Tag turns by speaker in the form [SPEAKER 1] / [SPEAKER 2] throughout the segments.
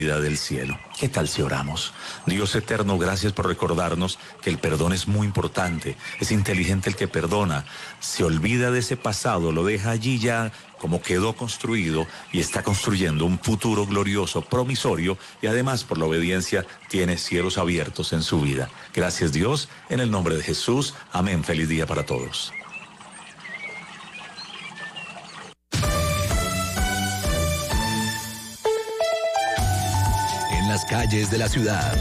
[SPEAKER 1] del cielo. ¿Qué tal si oramos? Dios eterno, gracias por recordarnos que el perdón es muy importante. Es inteligente el que perdona. Se olvida de ese pasado, lo deja allí ya como quedó construido y está construyendo un futuro glorioso, promisorio, y además por la obediencia tiene cielos abiertos en su vida. Gracias Dios, en el nombre de Jesús. Amén. Feliz día para todos.
[SPEAKER 2] Las calles de la ciudad.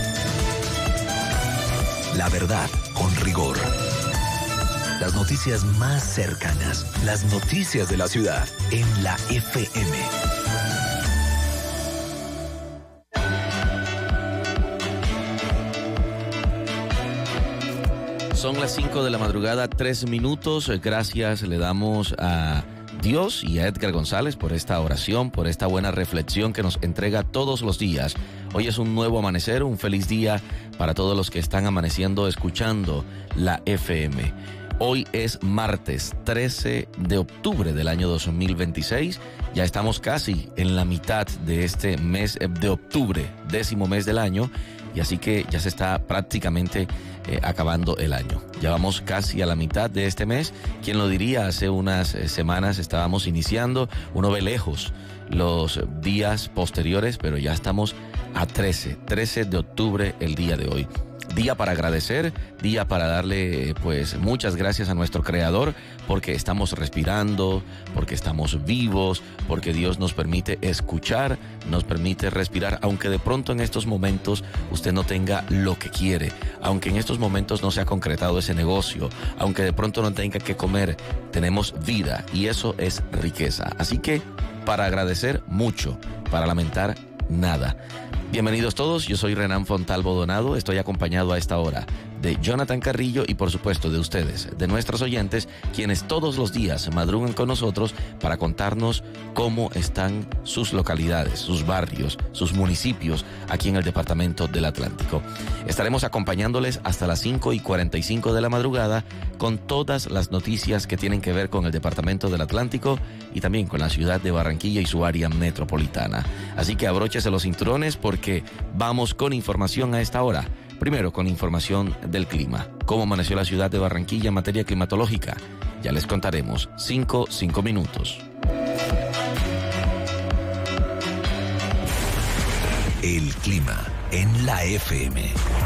[SPEAKER 2] La verdad con rigor. Las noticias más cercanas. Las noticias de la ciudad en la FM.
[SPEAKER 3] Son las 5 de la madrugada, 3 minutos. Gracias le damos a Dios y a Edgar González por esta oración, por esta buena reflexión que nos entrega todos los días. Hoy es un nuevo amanecer, un feliz día para todos los que están amaneciendo escuchando la FM. Hoy es martes 13 de octubre del año 2026. Ya estamos casi en la mitad de este mes de octubre, 10º mes del año, y así que ya se está prácticamente acabando el año. Ya vamos casi a la mitad de este mes. ¿Quién lo diría? Hace unas semanas estábamos iniciando. Uno ve lejos los días posteriores, pero ya estamos a 13 de octubre el día de hoy. Día para agradecer, día para darle pues muchas gracias a nuestro Creador porque estamos respirando, porque estamos vivos, porque Dios nos permite escuchar, nos permite respirar, aunque de pronto en estos momentos usted no tenga lo que quiere, aunque en estos momentos no se ha concretado ese negocio, aunque de pronto no tenga que comer, tenemos vida y eso es riqueza. Así que para agradecer mucho, para lamentar nada. Bienvenidos todos, yo soy Renan Fontalvo Donado, estoy acompañado a esta hora de Jonathan Carrillo y por supuesto de ustedes, de nuestros oyentes, quienes todos los días madrugan con nosotros para contarnos cómo están sus localidades, sus barrios, sus municipios aquí en el departamento del Atlántico. Estaremos acompañándoles hasta las 5:45 de la madrugada con todas las noticias que tienen que ver con el departamento del Atlántico y también con la ciudad de Barranquilla y su área metropolitana. Así que abróchese los cinturones porque vamos con información a esta hora. Primero con información del clima. ¿Cómo amaneció la ciudad de Barranquilla en materia climatológica? Ya les contaremos. 5 minutos.
[SPEAKER 2] El clima en la FM.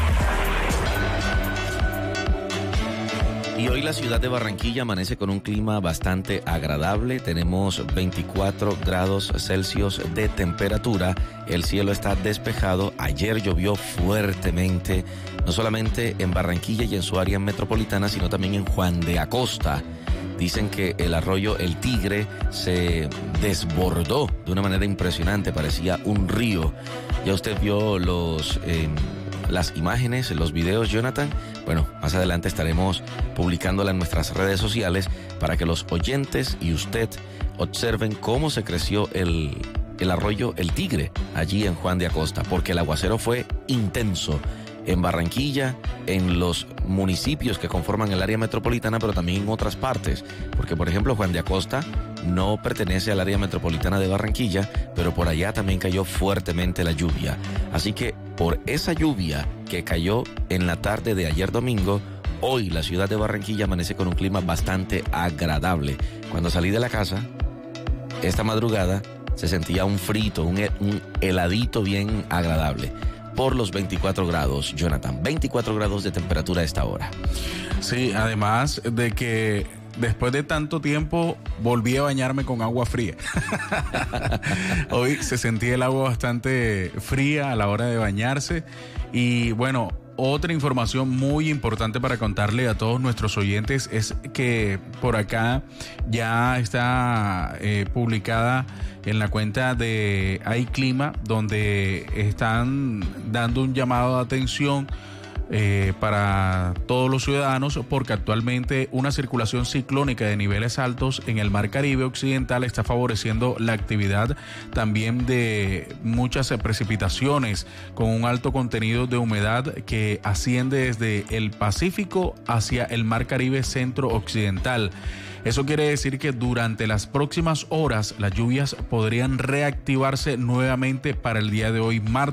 [SPEAKER 3] Y hoy la ciudad de Barranquilla amanece con un clima bastante agradable. Tenemos 24 grados Celsius de temperatura. El cielo está despejado. Ayer llovió fuertemente, no solamente en Barranquilla y en su área metropolitana, sino también en Juan de Acosta. Dicen que el arroyo El Tigre se desbordó de una manera impresionante, parecía un río. Ya usted vio las imágenes, los videos, Jonathan. Bueno, más adelante estaremos publicándola en nuestras redes sociales para que los oyentes y usted observen cómo se creció el arroyo El Tigre allí en Juan de Acosta, porque el aguacero fue intenso en Barranquilla, en los municipios que conforman el área metropolitana, pero también en otras partes, porque por ejemplo Juan de Acosta no pertenece al área metropolitana de Barranquilla, pero por allá también cayó fuertemente la lluvia. Así que por esa lluvia que cayó en la tarde de ayer domingo, hoy la ciudad de Barranquilla amanece con un clima bastante agradable. Cuando salí de la casa, esta madrugada, se sentía un frito, un heladito bien agradable. Por los 24 grados, Jonathan. 24 grados de temperatura a esta hora.
[SPEAKER 4] Sí, además de que después de tanto tiempo volví a bañarme con agua fría. Hoy se sentía el agua bastante fría a la hora de bañarse. Y bueno, otra información muy importante para contarle a todos nuestros oyentes es que por acá ya está publicada en la cuenta de iClima, donde están dando un llamado de atención para todos los ciudadanos, porque actualmente una circulación ciclónica de niveles altos en el Mar Caribe Occidental está favoreciendo la actividad también de muchas precipitaciones con un alto contenido de humedad que asciende desde el Pacífico hacia el Mar Caribe Centro-Occidental. Eso quiere decir que durante las próximas horas las lluvias podrían reactivarse nuevamente para el día de hoy, martes.